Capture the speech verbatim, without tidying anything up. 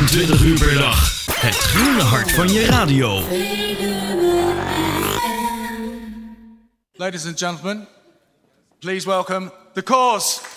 vierentwintig uur per dag. Het groene hart van je radio. Ladies and gentlemen, please welcome The Cause.